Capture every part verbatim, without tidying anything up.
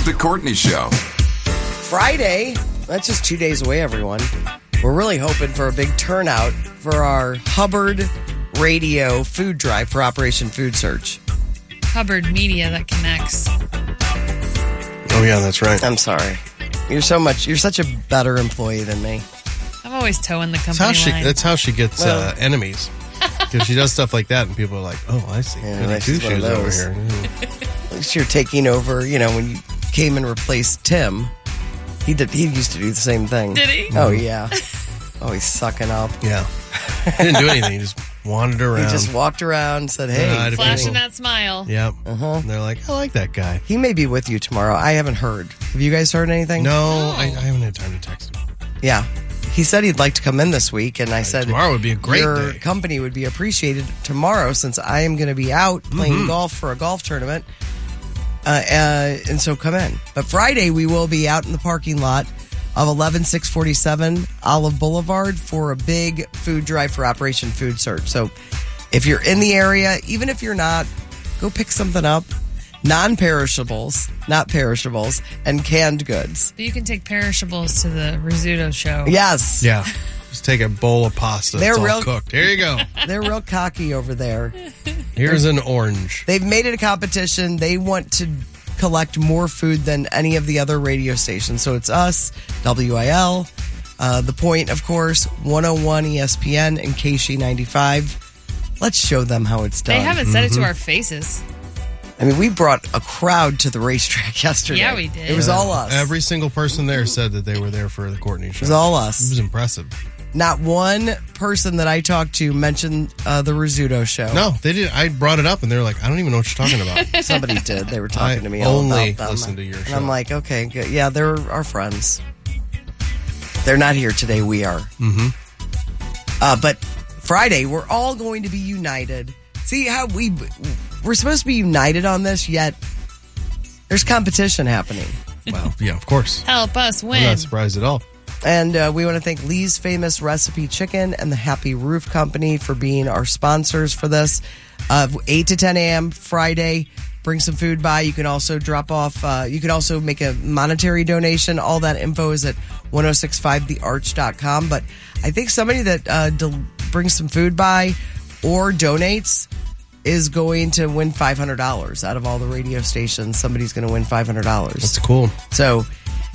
The Courtney Show. Friday, that's just two days away, everyone. We're really hoping for a big turnout for our Hubbard Radio food drive for Operation Food Search. Hubbard Media that connects. Oh, yeah, that's right. I'm sorry. You're so much, you're such a better employee than me. I'm always towing the That's company how she, line. that's how she gets Well- uh, enemies. Because she does stuff like that, and people are like, oh, I see. Yeah, Goody that's just one of two-shoes over those. here. Mm. At least you're taking over, you know, when you came and replaced Tim, he did, he used to do the same thing. Did he? Oh, yeah. Always sucking up. Yeah. He didn't do anything. He just wandered around. He just walked around, said, hey. Uh, Flashing that smile. Yep. Uh-huh. And they're like, I like that guy. He may be with you tomorrow. I haven't heard. Have you guys heard anything? No, I, I haven't had time to text him. Yeah. He said he'd like to come in this week, and I said tomorrow would be a great your day. company would be appreciated tomorrow since I am going to be out playing Mm-hmm. golf for a golf tournament. Uh, uh, and so come in. But Friday, we will be out in the parking lot of eleven six forty-seven Olive Boulevard for a big food drive for Operation Food Search. So if you're in the area, even if you're not, go pick something up. Non-perishables, not perishables, and canned goods. But you can take perishables to the Rizzuto show. Yes. Yeah. Just take a bowl of pasta. They're It's all real- cooked. Here you go. They're real cocky over there. Here's an orange. They've made it a competition. They want to collect more food than any of the other radio stations. So it's us, W I L, uh, The Point, of course, one oh one E S P N, and K S H E ninety-five. Let's show them how it's done. They haven't said Mm-hmm. it to our faces. I mean, we brought a crowd to the racetrack yesterday. Yeah, we did. It was all us. Every single person there said that they were there for the Courtney show. it was all It us. was impressive. Not one person that I talked to mentioned uh, the Rizzuto show. No, they did. I brought it up, and they were like, I don't even know what you're talking about. Somebody did. They were talking I to me all only about them. listen to your And show. I'm like, okay, good. Yeah, they're our friends. They're not here today. We are. Mm-hmm. Uh, but Friday, we're all going to be united. See how we we're supposed to be united on this, yet there's competition happening. Well, yeah, of course. Help us I'm win. not surprised at all. And uh, we want to thank Lee's Famous Recipe Chicken and the Happy Roof Company for being our sponsors for this. Uh, eight to ten a.m. Friday. Bring some food by. You can also drop off, uh, you can also make a monetary donation. All that info is at ten sixty-five the arch dot com. But I think somebody that uh, del- brings some food by or donates is going to win five hundred dollars out of all the radio stations. Somebody's going to win five hundred dollars. That's cool. So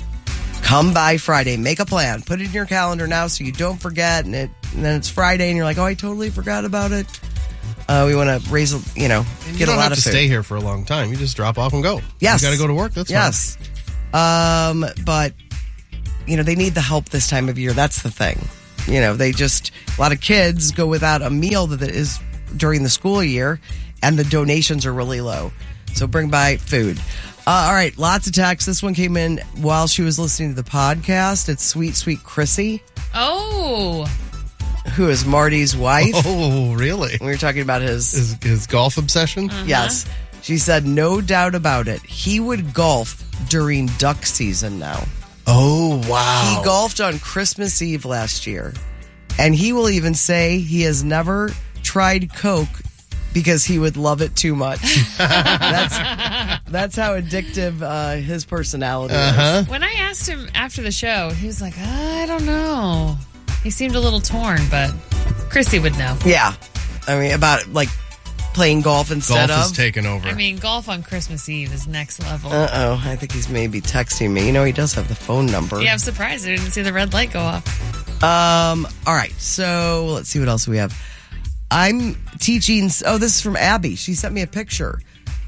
come by Friday. Make a plan. Put it in your calendar now so you don't forget. And, it, and then it's Friday and you're like, oh, I totally forgot about it. Uh, we want to raise, a- you know, You get don't a lot have of to food. stay here for a long time. You just drop off and go. Yes. You got to go to work. That's yes. Um, but, you know, they need the help this time of year. That's the thing. You know, they just, a lot of kids go without a meal that is during the school year, and the donations are really low. So bring by food. Uh, all right, lots of texts. This one came in while she was listening to the podcast. It's Sweet, Sweet Chrissy, Oh. who is Marty's wife. fine. Oh, really? We were talking about his, His, his golf obsession? yes. She said, no doubt about it. He would golf during duck season now. Oh, wow. He golfed on Christmas Eve last year. And he will even say he has never tried Coke because he would love it too much. that's that's how addictive uh, his personality Uh-huh. When I asked him after the show, he was like, I don't know. He seemed a little torn, but Chrissy would know. is. Yeah. I mean, about like playing golf instead Golf is of. taking over. I mean, golf on Christmas Eve is next level. Uh-oh. I think he's maybe texting me. You know, he does have the phone number. Yeah, I'm surprised I didn't see the red light go off. Um. All right. So let's see what else we have. I'm teaching. Oh, this is from Abby. She sent me a picture.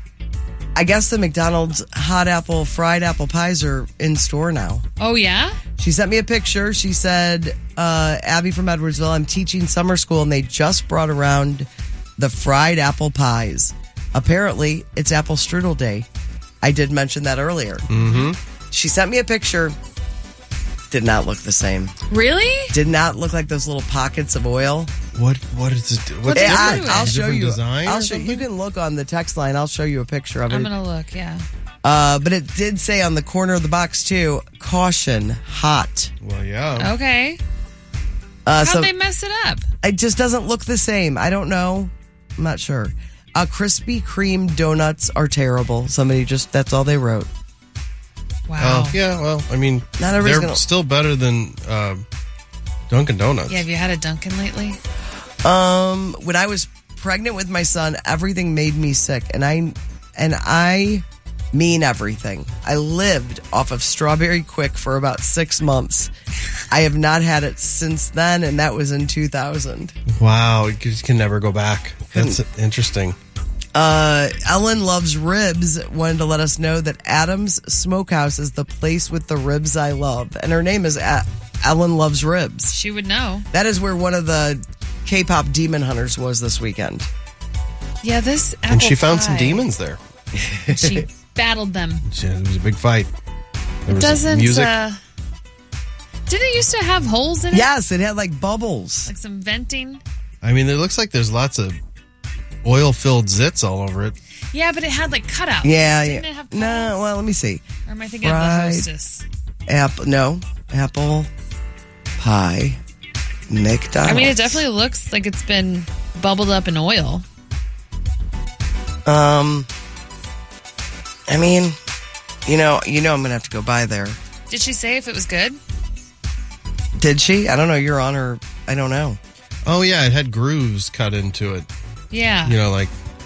I guess the McDonald's hot apple fried apple pies are in store now. Oh, yeah? She sent me a picture. She said, uh, Abby from Edwardsville, I'm teaching summer school and they just brought around the fried apple pies. Apparently, it's apple strudel day. I did mention that earlier. Mm-hmm. She sent me a picture. Did not look the same. Really? Did not look like those little pockets of oil. What What is it? What's What's Yeah, different? I, different? I'll A show different you. design I'll or show you. something? Can look on the text line. I'll show you a picture of it. I'm going to look, yeah. Uh, but it did say on the corner of the box too, caution, hot. Well, yeah. Okay. Uh, How'd so they mess it up? it just doesn't look the same. I don't know. I'm not sure. Uh, Krispy Kreme donuts are terrible. Somebody just, that's all they wrote. Wow. Oh, yeah, well, I mean, Not everybody's they're gonna- still better than uh, Dunkin' Donuts. Yeah, have you had a Dunkin' lately? Um, when I was pregnant with my son, everything made me sick, and I and I mean everything. I lived off of Strawberry Quick for about six months. I have not had it since then, and that was in two thousand. Wow, you just can never go back. That's interesting. Uh, Ellen Loves Ribs wanted to let us know that Adam's Smokehouse is the place with the ribs I love, and her name is A- Ellen Loves Ribs. She would know. That is where one of the K-pop demon hunters was this weekend. Yeah, this apple And she found pie. some demons there. She battled them. It was a big fight. There was Doesn't music. uh didn't it used to have holes in it? Yes, it had like bubbles. Like some venting? I mean, it looks like there's lots of oil-filled zits all over it. Yeah, but it had like cutouts. Yeah, Didn't yeah. it have No, holes? well, let me see. Or am I thinking fried- of the hostess? Apple, no, apple pie, McDonald's. I mean, it definitely looks like it's been bubbled up in oil. Um, I mean, you know, you know, I'm gonna have to go by there. Did she say if it was good? Did she? I don't know. You're on her. I don't know. Oh, yeah, it had grooves cut into it. Yeah. You know, like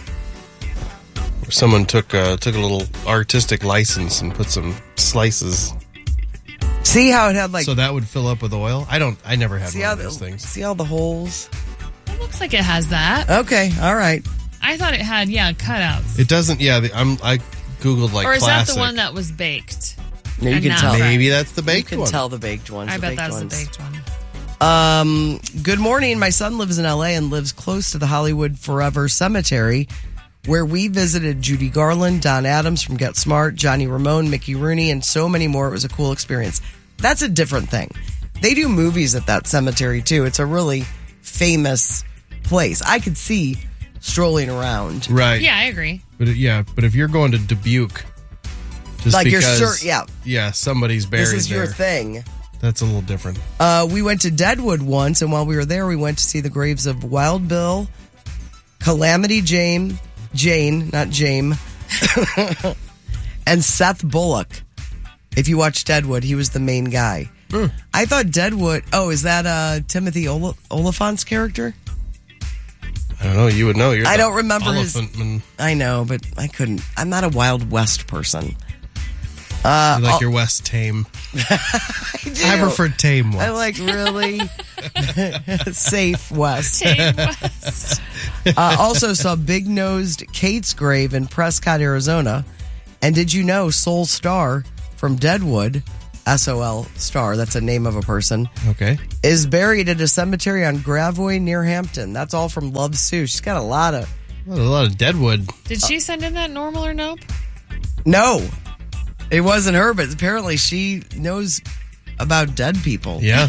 someone took uh, took a little artistic license and put some slices. See how it had like. So that would fill up with oil? I don't, I never had see one how of the, those things. See all the holes. It looks like it has that. Okay, all right. I thought it had, yeah, cutouts. It doesn't, yeah, the, I'm, I Googled like or is classic. that the one that was baked? No, you And can not tell. fried. Maybe that's the You baked can one. tell the baked ones. I the bet baked that's ones. the baked one. Um, good morning. My son lives in L A and lives close to the Hollywood Forever Cemetery, where we visited Judy Garland, Don Adams from Get Smart, Johnny Ramone, Mickey Rooney, and so many more. It was a cool experience. That's a different thing. They do movies at that cemetery too. It's a really famous place. I could see strolling around. Right. Yeah, I agree. But it- yeah, but if you're going to Dubuque, just Like you're because, sure- yeah. yeah, somebody's buried This is there. your thing. That's a little different. Uh, we went to Deadwood once, and while we were there, we went to see the graves of Wild Bill, Calamity Jane, Jane, not Jame, and Seth Bullock. If you watch Deadwood, he was the main guy. Mm. I thought Deadwood. Oh, is that uh, Timothy Ola- Oliphant's character? I don't know. You would know. You're I the don't remember his- elephant man. I know, but I couldn't. I'm not a Wild West person. Uh, You like I'll- your West tame. I, do. I prefer tame ones. I like really safe West. Tame West. Uh, also saw Big Nosed Kate's grave in Prescott, Arizona. And did you know Soul Star from Deadwood, S O L Star, that's a name of a person, Okay. is buried at a cemetery on Gravois near Hampton. That's all from Love Sue. She's got a lot of... Well, a lot of Deadwood. Did she send in that normal or nope? No, it wasn't her, but apparently she knows about dead people. Yeah.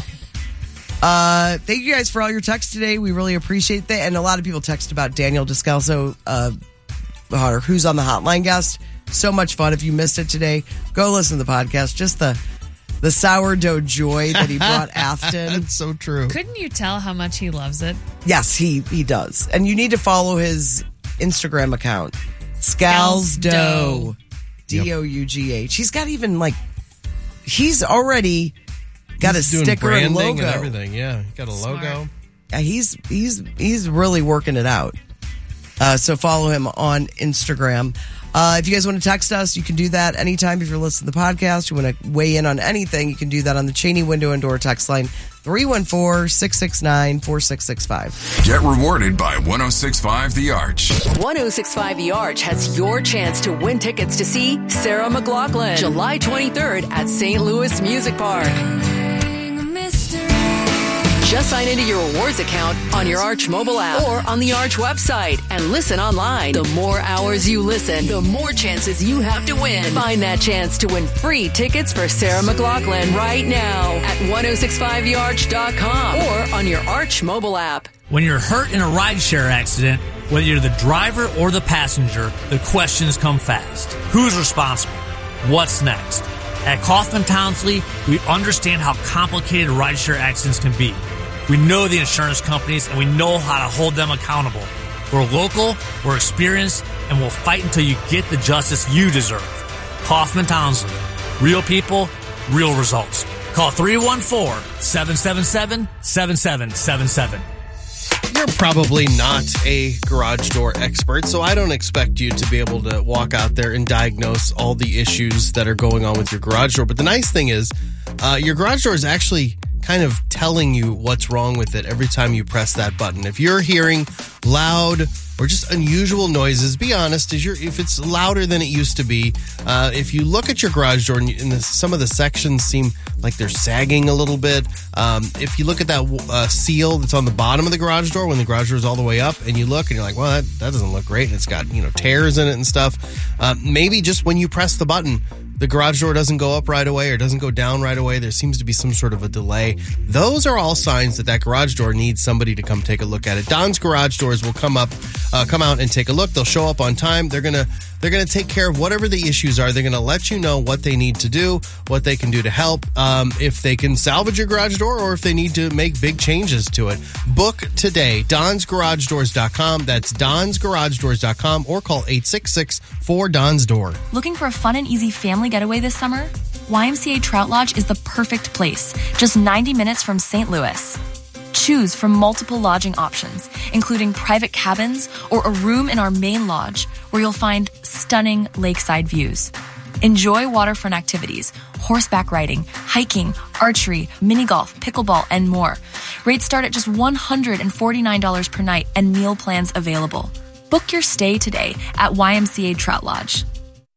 Uh, thank you guys for all your texts today. We really appreciate that. And a lot of people text about Daniel Descalzo, uh, or who's on the hotline guest. So much fun. If you missed it today, go listen to the podcast. Just the the sourdough joy that he brought Afton. That's so true. Couldn't you tell how much he loves it? Yes, he he does. And you need to follow his Instagram account, Scalsdough, D O U G H. He's got even like he's already got He's a doing sticker and branding logo. and everything. Yeah. He got a Smart. logo. Yeah, he's he's he's really working it out. Uh, so follow him on Instagram. Uh, if you guys want to text us, you can do that anytime. If you're listening to the podcast, you want to weigh in on anything, you can do that on the Cheney window and door text line three one four, six six nine, four six six five. Get rewarded by ten sixty-five The Arch. ten sixty-five The Arch has your chance to win tickets to see Sarah McLachlan July twenty-third at Saint Louis Music Park. Just sign into your rewards account on your Arch mobile app or on the Arch website and listen online. The more hours you listen, the more chances you have to win. Find that chance to win free tickets for Sarah McLachlan right now at ten sixty-five the arch dot com or on your Arch mobile app. When you're hurt in a rideshare accident, whether you're the driver or the passenger, the questions come fast. Who's responsible? What's next? At Kaufman Townsley, we understand how complicated rideshare accidents can be. We know the insurance companies and we know how to hold them accountable. We're local, we're experienced, and we'll fight until you get the justice you deserve. Kaufman Townsley. Real people, real results. Call three one four, seven seven seven, seven seven seven seven. You're probably not a garage door expert, so I don't expect you to be able to walk out there and diagnose all the issues that are going on with your garage door. But the nice thing is, uh, your garage door is actually kind of telling you what's wrong with it every time you press that button. If you're hearing loud or just unusual noises, be honest. Is your if it's louder than it used to be, uh, if you look at your garage door and, you, and the, some of the sections seem like they're sagging a little bit. Um, if you look at that uh, seal that's on the bottom of the garage door when the garage door is all the way up, and you look and you're like, well, that, that doesn't look great, and it's got, you know, tears in it and stuff. Uh, maybe just when you press the button, the garage door doesn't go up right away or doesn't go down right away. There seems to be some sort of a delay. Those are all signs that that garage door needs somebody to come take a look at it. Don's Garage Doors will come up, uh, come out and take a look. They'll show up on time. They're gonna they're gonna take care of whatever the issues are. They're gonna let you know what they need to do, what they can do to help, um, if they can salvage your garage door or if they need to make big changes to it. Book today. Dons Garage Doors dot com. That's Dons Garage Doors dot com or call eight six six, four D O N S door. Looking for a fun and easy family getaway this summer? Y M C A Trout Lodge is the perfect place, just ninety minutes from Saint Louis. Choose from multiple lodging options, including private cabins or a room in our main lodge where you'll find stunning lakeside views. Enjoy waterfront activities, horseback riding, hiking, archery, mini golf, pickleball, and more. Rates start at just one hundred forty-nine dollars per night and meal plans available. Book your stay today at Y M C A Trout Lodge.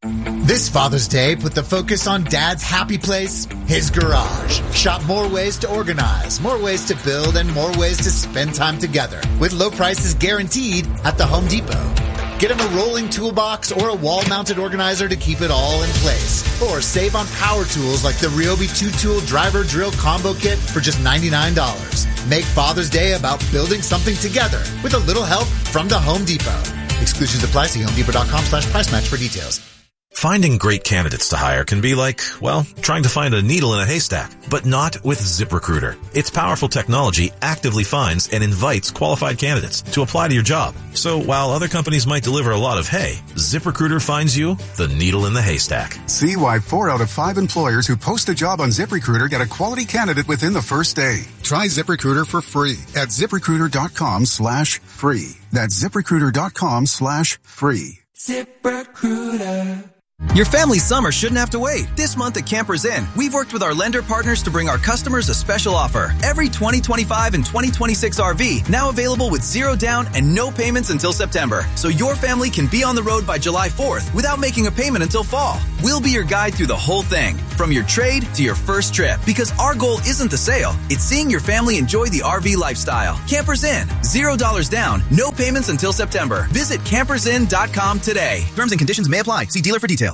This Father's Day, put the focus on Dad's happy place, his garage. Shop more ways to organize, more ways to build, and more ways to spend time together with low prices guaranteed at the Home Depot. Get him a rolling toolbox or a wall-mounted organizer to keep it all in place. Or save on power tools like the Ryobi two-tool driver drill combo kit for just ninety-nine dollars. Make Father's Day about building something together with a little help from the Home Depot. Exclusions apply. See homedepot.com slash price match for details. Finding great candidates to hire can be like, well, trying to find a needle in a haystack, but not with ZipRecruiter. Its powerful technology actively finds and invites qualified candidates to apply to your job. So while other companies might deliver a lot of hay, ZipRecruiter finds you the needle in the haystack. See why four out of five employers who post a job on ZipRecruiter get a quality candidate within the first day. Try ZipRecruiter for free at ZipRecruiter.com slash free. That's ZipRecruiter.com slash free. ZipRecruiter. Your family's summer shouldn't have to wait. This month at Campers Inn, we've worked with our lender partners to bring our customers a special offer. Every twenty twenty-five and twenty twenty-six R V now available with zero down and no payments until September. So your family can be on the road by July fourth without making a payment until fall. We'll be your guide through the whole thing, from your trade to your first trip. Because our goal isn't the sale, it's seeing your family enjoy the R V lifestyle. Campers Inn, zero dollars down, no payments until September. Visit campers inn dot com today. Terms and conditions may apply. See dealer for details.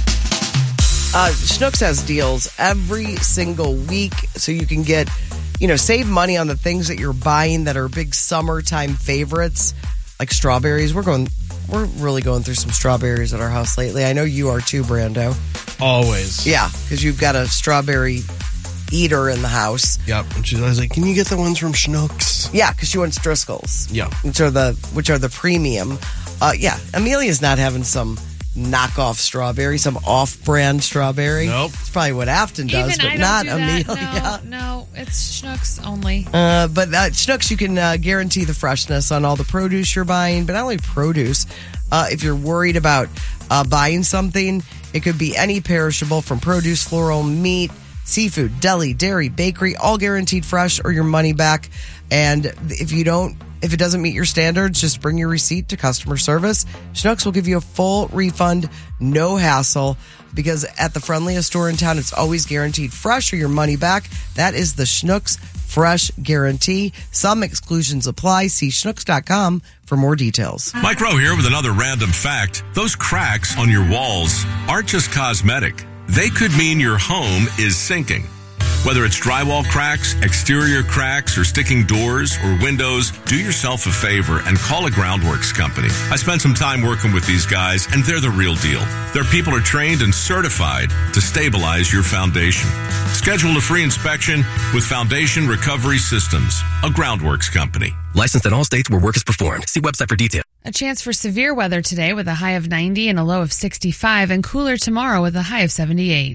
Uh, Schnucks has deals every single week, so you can get, you know, save money on the things that you're buying that are big summertime favorites, like strawberries. We're going, we're really going through some strawberries at our house lately. I know you are too, Brando. Always. Yeah, because you've got a strawberry eater in the house. Yep. And she's always like, can you get the ones from Schnucks? Yeah, because she wants Driscoll's. Yeah. Which are the, which are the premium. Uh, yeah, Amelia's not having some knockoff strawberry, some off-brand strawberry. Nope. It's probably what Afton does, Even but I don't not do that. Amelia. No, no, it's Schnucks only. Uh, but uh, Schnucks, you can uh, guarantee the freshness on all the produce you're buying, but not only produce. Uh, if you're worried about uh, buying something, it could be any perishable from produce, floral, meat, seafood, deli, dairy, bakery, all guaranteed fresh or your money back. And if you don't, if it doesn't meet your standards, just bring your receipt to customer service. Schnucks will give you a full refund, no hassle, because at the friendliest store in town, it's always guaranteed fresh or your money back. That is the Schnucks Fresh Guarantee. Some exclusions apply. See Schnucks dot com for more details. Mike Rowe here with another random fact. Those cracks on your walls aren't just cosmetic. They could mean your home is sinking. Whether it's drywall cracks, exterior cracks, or sticking doors or windows, do yourself a favor and call a Groundworks company. I spent some time working with these guys, and they're the real deal. Their people are trained and certified to stabilize your foundation. Schedule a free inspection with Foundation Recovery Systems, a Groundworks company. Licensed in all states where work is performed. See website for details. A chance for severe weather today with a high of ninety and a low of sixty-five, and cooler tomorrow with a high of seventy-eight.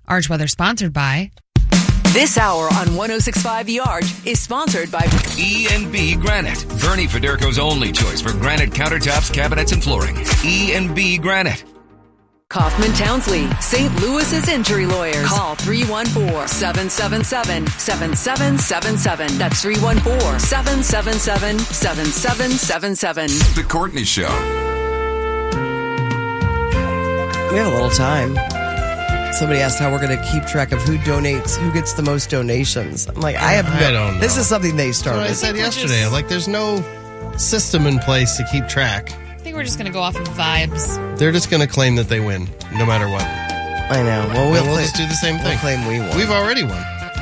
Arch Weather sponsored by... This hour on one oh six point five The Arch is sponsored by E and B Granite. Bernie Federko's only choice for granite countertops, cabinets, and flooring. E and B Granite. Kaufman Townsley, Saint Louis's injury lawyers. Call three one four, seven seven seven, seven seven seven seven. That's three one four, seven seven seven, seven seven seven seven. The Courtney Show. We have a little time. Somebody asked how we're going to keep track of who donates, who gets the most donations. I'm like, I have no. I don't know. This is something they That's started. what I said yesterday. Just... Like, there's no system in place to keep track. I think we're just going to go off of vibes. They're just going to claim that they win, no matter what. I know. Well, we'll, we'll play, just do the same thing. We'll claim we won. We've already won.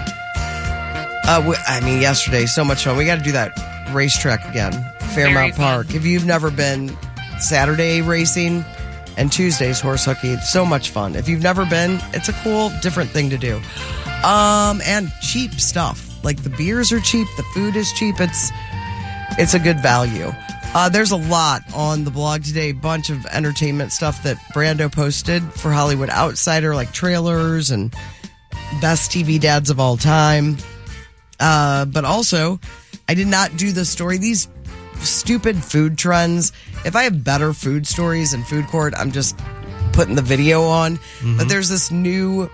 Uh, we, I mean, yesterday, so much fun. We got to do that racetrack again, Fairmount Park. If you've never been, Saturday racing and Tuesdays horse hockey. It's so much fun. If you've never been, it's a cool, different thing to do. Um, and cheap stuff. Like the beers are cheap, the food is cheap. It's it's a good value. Uh, there's a lot on the blog today. Bunch of entertainment stuff that Brando posted for Hollywood Outsider, like trailers and best T V dads of all time. Uh, but also, I did not do the story. These stupid food trends. If I have better food stories in food court, I'm just putting the video on. Mm-hmm. But there's this new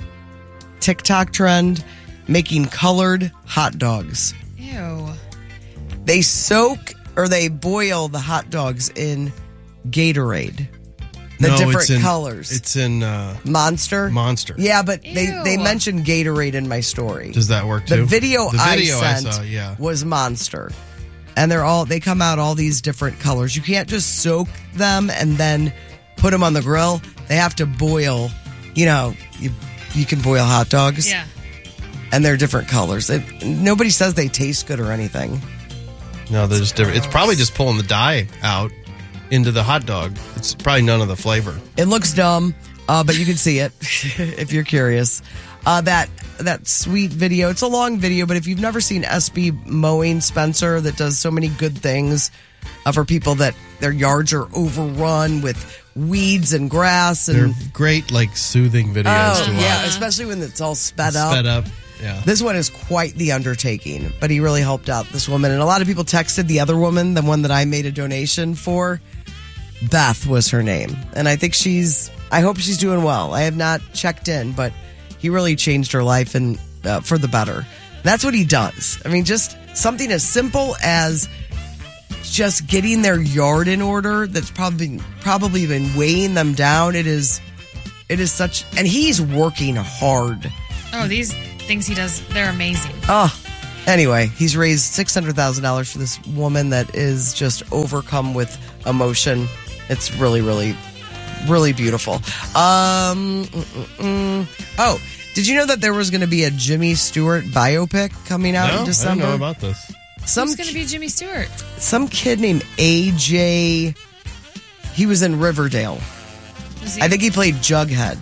TikTok trend making colored hot dogs. Ew. They soak or they boil the hot dogs in Gatorade. The no, different it's in, colors. It's in uh, Monster. Monster. Yeah, but Ew. they, they mentioned Gatorade in my story. Does that work too? The video, the video I sent I saw, yeah. was Monster. And they're all they come out all these different colors. You can't just soak them and then put them on the grill. They have to boil. You know, you you can boil hot dogs. Yeah. And they're different colors. It, nobody says they taste good or anything. No, they're just different. It's probably just pulling the dye out into the hot dog. It's probably none of the flavor. It looks dumb, uh, but you can see it if you're curious. Uh, that that sweet video. It's a long video, but if you've never seen S B Mowing Spencer, that does so many good things uh, for people that their yards are overrun with weeds and grass. And they're great, like soothing videos oh, to watch. Yeah, especially when it's all sped up. Sped up. Yeah. This one is quite the undertaking, but he really helped out this woman. And a lot of people texted the other woman, the one that I made a donation for. Beth was her name. And I think she's, I hope she's doing well. I have not checked in, but he really changed her life and uh, for the better. That's what he does. I mean, just something as simple as just getting their yard in order that's probably probably been weighing them down. It is, it is such, and he's working hard. Oh, these things he does, they're amazing. Oh, anyway, he's raised six hundred thousand dollars for this woman that is just overcome with emotion. It's really, really, really beautiful. Um, mm, mm, mm. Oh, did you know that there was going to be a Jimmy Stewart biopic coming out no, in December? I didn't know about this. Some Who's going to be Jimmy Stewart? Some kid named A J. He was in Riverdale. He, I think he played Jughead.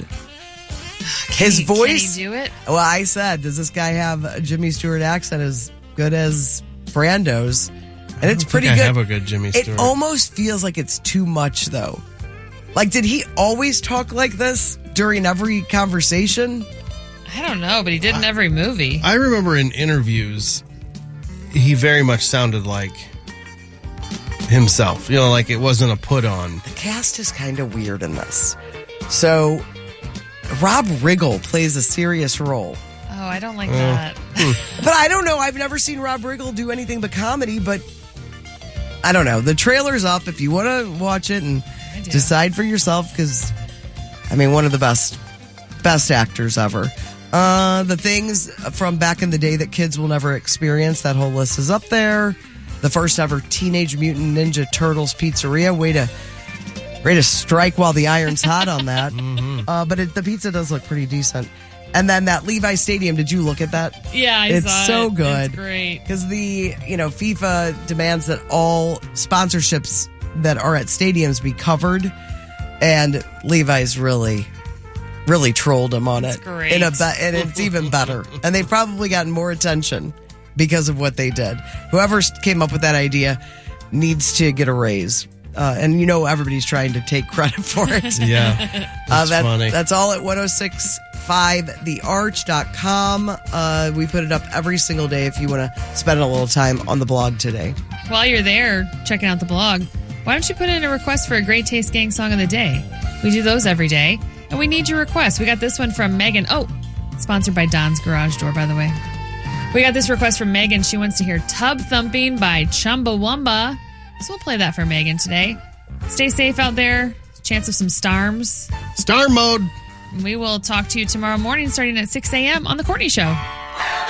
His he, voice. Can he do it? Well, I said, does this guy have a Jimmy Stewart accent as good as Brando's? And it's pretty I good. I have a good Jimmy Stewart. It almost feels like it's too much, though. Like, did he always talk like this during every conversation? I don't know, but he did in every movie. I remember in interviews, he very much sounded like himself. You know, like it wasn't a put on. The cast is kind of weird in this. So, Rob Riggle plays a serious role. Oh, I don't like uh, that. But I don't know. I've never seen Rob Riggle do anything but comedy, but I don't know. The trailer's up if you want to watch it and decide for yourself because, I mean, one of the best, best actors ever. Uh, the things from back in the day that kids will never experience, that whole list is up there. The first ever Teenage Mutant Ninja Turtles pizzeria. Way to, way to strike while the iron's hot on that. mm-hmm. uh, but it, the pizza does look pretty decent. And then that Levi Stadium, did you look at that? Yeah, I it's saw so it. good. It's great. Because the, you know, FIFA demands that all sponsorships that are at stadiums be covered. And Levi's really, really trolled him on That's it. Great. In a be- and it's even better. And they've probably gotten more attention because of what they did. Whoever came up with that idea needs to get a raise. Uh, and you know everybody's trying to take credit for it. Yeah, that's uh, that, funny. That's all at one oh six five the arch dot com. Uh, we put it up every single day if you want to spend a little time on the blog today. While you're there checking out the blog, why don't you put in a request for a Great Taste Gang song of the day? We do those every day, and we need your request. We got this one from Megan. Oh, sponsored by Don's Garage Door, by the way. We got this request from Megan. She wants to hear Tub Thumping by Chumbawamba. So we'll play that for Megan today. Stay safe out there. Chance of some storms. Star mode. We will talk to you tomorrow morning starting at six a.m. on The Courtney Show.